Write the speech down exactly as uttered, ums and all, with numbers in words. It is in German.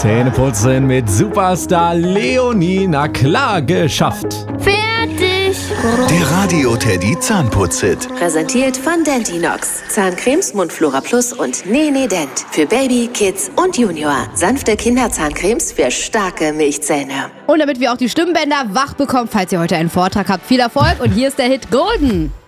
Zähneputzen mit Superstar Leonie. Na klar, geschafft. Fertig. Der Radio Teddy Zahnputz-Hit. Präsentiert von Dentinox. Zahncremes, Mundflora Plus und Nene Dent. Für Baby, Kids und Junior. Sanfte Kinderzahncremes für starke Milchzähne. Und damit wir auch die Stimmbänder wach bekommen, falls ihr heute einen Vortrag habt, viel Erfolg. Und hier ist der Hit Golden.